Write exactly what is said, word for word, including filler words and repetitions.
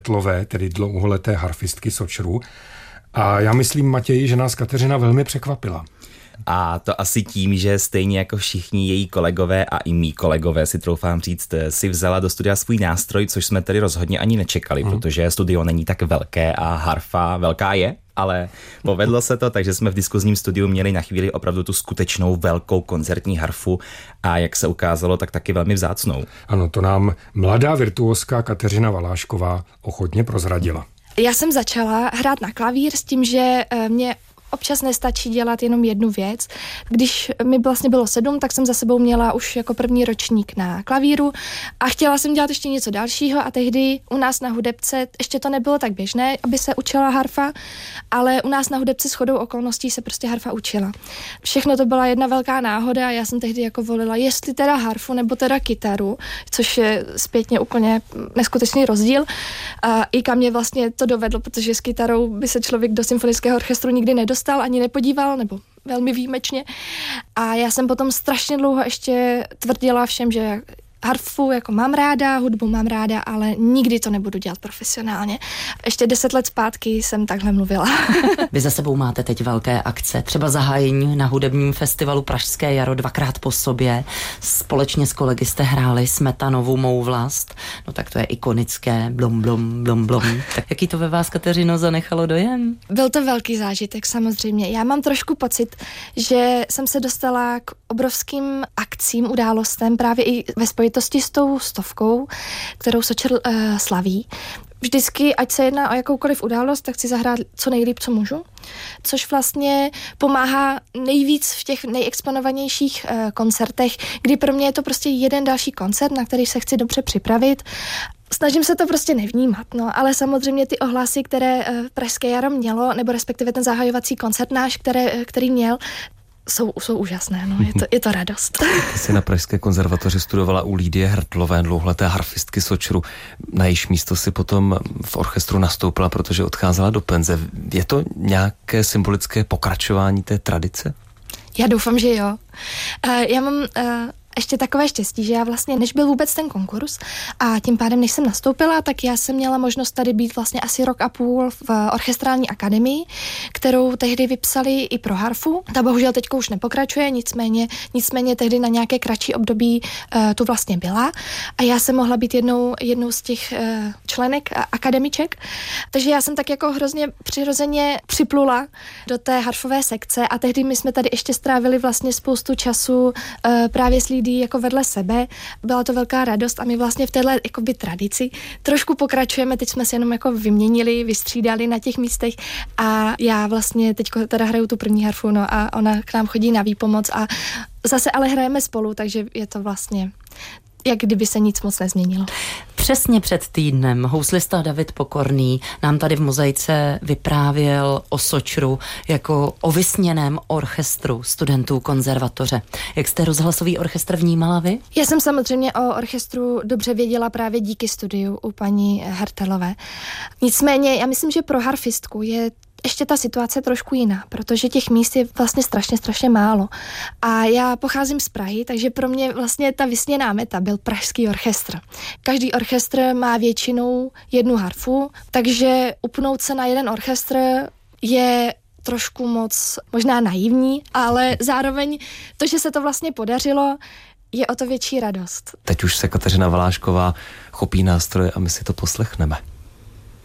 Tlové, tedy dlouholeté harfistky Sočru. A já myslím, Matěji, že nás Kateřina velmi překvapila. A to asi tím, že stejně jako všichni její kolegové a i mý kolegové, si troufám říct, si vzala do studia svůj nástroj, což jsme tedy rozhodně ani nečekali, hmm. protože studio není tak velké a harfa velká je, ale povedlo se to, takže jsme v diskuzním studiu měli na chvíli opravdu tu skutečnou velkou koncertní harfu a jak se ukázalo, tak taky velmi vzácnou. Ano, to nám mladá virtuózka Kateřina Valášková ochotně prozradila. Já jsem začala hrát na klavír s tím, že mě občas nestačí dělat jenom jednu věc. Když mi vlastně bylo sedm, tak jsem za sebou měla už jako první ročník na klavíru a chtěla jsem dělat ještě něco dalšího a tehdy u nás na hudebce ještě to nebylo tak běžné, aby se učila harfa, ale u nás na hudebce shodou okolností se prostě harfa učila. Všechno to byla jedna velká náhoda a já jsem tehdy jako volila, jestli teda harfu nebo teda kytaru, což je zpětně úplně neskutečný rozdíl. A i kam mě vlastně to dovedlo, protože s kytarou by se člověk do symfonického orchestru nikdy nedostal, ani nepodíval, nebo velmi výjimečně. A já jsem potom strašně dlouho ještě tvrdila všem, že harfu jako mám ráda, hudbu mám ráda, ale nikdy to nebudu dělat profesionálně. Ještě deset let zpátky jsem takhle mluvila. Vy za sebou máte teď velké akce, třeba zahájení na hudebním festivalu Pražské jaro dvakrát po sobě. Společně s kolegy jste hráli Smetanovu Mou vlast. No tak to je ikonické, blom, blom, blom, blom. Tak jaký to ve vás, Kateřino, zanechalo dojem? Byl to velký zážitek, samozřejmě. Já mám trošku pocit, že jsem se dostala k obrovským akcím, událostem právě i ve spojitosti s tou stovkou, kterou Sočr uh, slaví. Vždycky, ať se jedná o jakoukoliv událost, tak chci zahrát co nejlíp, co můžu, což vlastně pomáhá nejvíc v těch nejexponovanějších uh, koncertech, kdy pro mě je to prostě jeden další koncert, na který se chci dobře připravit. Snažím se to prostě nevnímat, no, ale samozřejmě ty ohlasy, které uh, Pražské jaro mělo, nebo respektive ten zahajovací koncert náš, které, který měl, Jsou, jsou úžasné, no, je to, je to radost. Ty jsi na Pražské konzervatoři studovala u Lídie Hrtlové, dlouholeté harfistky Sočru. Na jejíž místo si potom v orchestru nastoupila, protože odcházela do penze. Je to nějaké symbolické pokračování té tradice? Já doufám, že jo. Uh, já mám... Uh, ještě takové štěstí, že já vlastně, než byl vůbec ten konkurs a tím pádem, než jsem nastoupila, tak já jsem měla možnost tady být vlastně asi rok a půl v orchestrální akademii, kterou tehdy vypsali i pro harfu. Ta bohužel teďko už nepokračuje, nicméně, nicméně tehdy na nějaké kratší období uh, tu vlastně byla a já jsem mohla být jednou, jednou z těch uh, členek a akademiček. Takže já jsem tak jako hrozně přirozeně připlula do té harfové sekce a tehdy my jsme tady ještě strávili vlastně spoustu času uh, právě s lidí jako vedle sebe. Byla to velká radost a my vlastně v téhle jakoby tradici trošku pokračujeme. Teď jsme se jenom jako vyměnili, vystřídali na těch místech a já vlastně teď teda hraju tu první harfu, no a ona k nám chodí na výpomoc a zase ale hrajeme spolu, takže je to vlastně jak kdyby se nic moc nezměnilo. Přesně před týdnem houslista David Pokorný nám tady v Mozaice vyprávěl o Sočru jako o vysněném orchestru studentů konzervatoře. Jak jste rozhlasový orchestr vnímala vy? Já jsem samozřejmě o orchestru dobře věděla právě díky studiu u paní Hertelové. Nicméně já myslím, že pro harfistku je ještě ta situace trošku jiná, protože těch míst je vlastně strašně, strašně málo. A já pocházím z Prahy, takže pro mě vlastně ta vysněná meta byl pražský orchestr. Každý orchestr má většinou jednu harfu, takže upnout se na jeden orchestr je trošku moc možná naivní, ale zároveň to, že se to vlastně podařilo, je o to větší radost. Teď už se Kateřina Valášková chopí nástroje a my si to poslechneme.